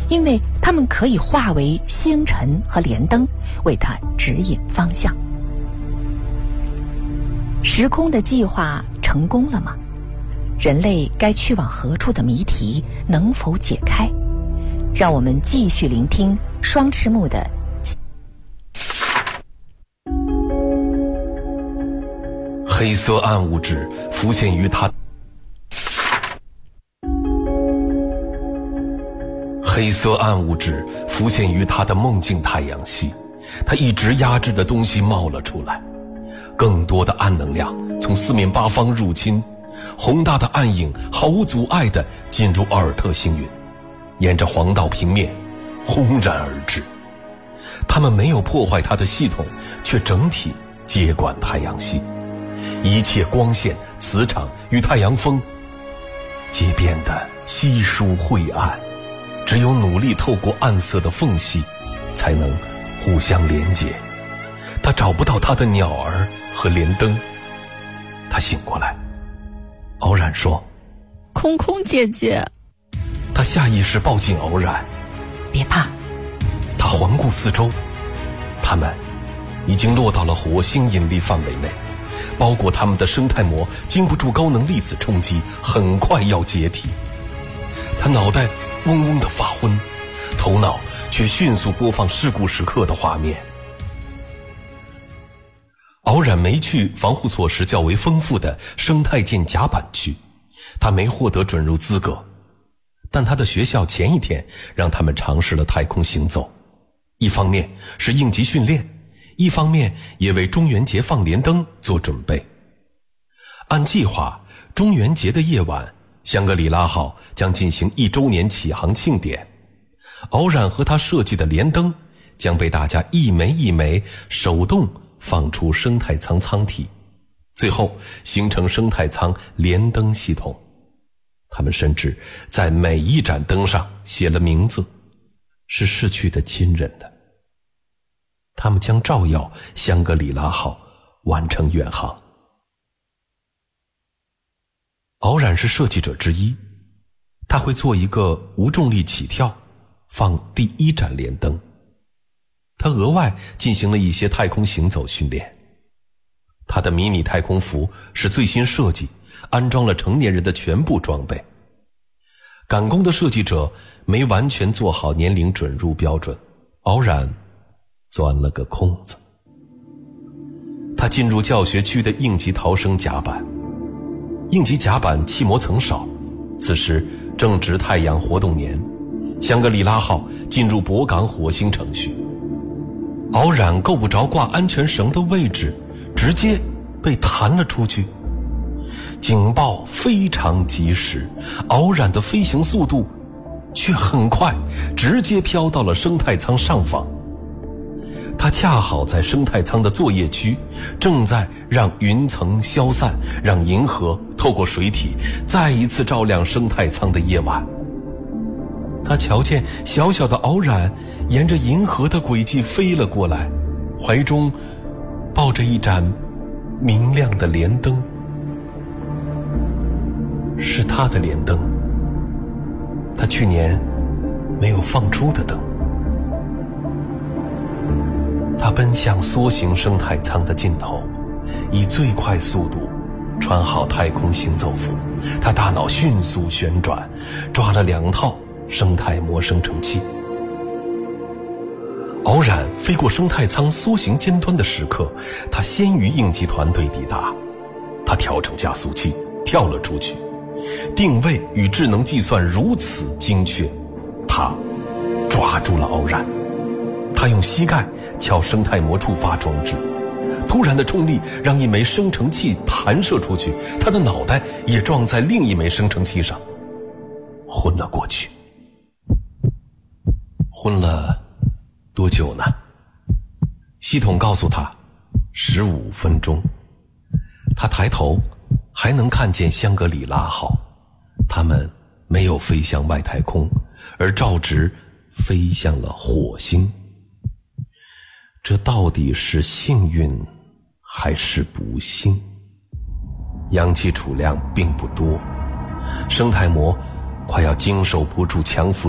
因为它们可以化为星辰和莲灯，为它指引方向。时空的计划成功了吗？人类该去往何处的谜题能否解开？让我们继续聆听双翅木的黑色暗物质浮现于他的梦境太阳系，它一直压制的东西冒了出来，更多的暗能量从四面八方入侵，宏大的暗影毫无阻碍地进入奥尔特星云，沿着黄道平面轰然而至。它们没有破坏它的系统，却整体接管太阳系，一切光线、磁场与太阳风皆变得稀疏晦暗，只有努力透过暗色的缝隙才能互相连接。他找不到他的鸟儿和莲灯。他醒过来，偶然说： 空空姐姐。 他下意识抱紧偶然。 别怕。 他环顾四周，他们已经落到了火星引力范围内，包裹他们的生态膜经不住高能粒子冲击，很快要解体。他脑袋嗡嗡地发昏，头脑却迅速播放事故时刻的画面。偶然没去防护措施较为丰富的生态舰甲板区，他没获得准入资格，但他的学校前一天让他们尝试了太空行走，一方面是应急训练，一方面也为中元节放莲灯做准备。按计划，中元节的夜晚，香格里拉号将进行1周年启航庆典，偶然和他设计的莲灯将被大家一枚一枚手动放出生态舱舱体，最后形成生态舱莲灯系统。他们甚至在每一盏灯上写了名字，是逝去的亲人的。他们将照耀香格里拉号完成远航。偶然是设计者之一，他会做一个无重力起跳，放第1盏莲灯。他额外进行了一些太空行走训练。他的迷你太空服是最新设计，安装了成年人的全部装备。赶工的设计者没完全做好年龄准入标准，偶然钻了个空子。他进入教学区的应急逃生甲板。应急甲板气膜层少，此时正值太阳活动年，香格里拉号进入泊港火星程序。偶然够不着挂安全绳的位置，直接被弹了出去。警报非常及时，偶然的飞行速度却很快，直接飘到了生态舱上方。他恰好在生态舱的作业区，正在让云层消散，让银河透过水体再一次照亮生态舱的夜晚。他瞧见小小的偶然沿着银河的轨迹飞了过来，怀中抱着一盏明亮的莲灯。是他的莲灯，他去年没有放出的灯。他奔向缩形生态舱的尽头，以最快速度穿好太空行走服。他大脑迅速旋转，抓了2套生态膜生成器。偶然飞过生态舱缩形尖端的时刻，他先于应急团队抵达。他调整加速器，跳了出去。定位与智能计算如此精确，他抓住了偶然。他用膝盖敲生态膜触发装置，突然的冲力让一枚生成器弹射出去，他的脑袋也撞在另一枚生成器上，昏了过去。昏了多久呢？系统告诉他15分钟。他抬头还能看见香格里拉号，他们没有飞向外太空，而照直飞向了火星。这到底是幸运还是不幸？氧气储量并不多，生态膜快要经受不住强辐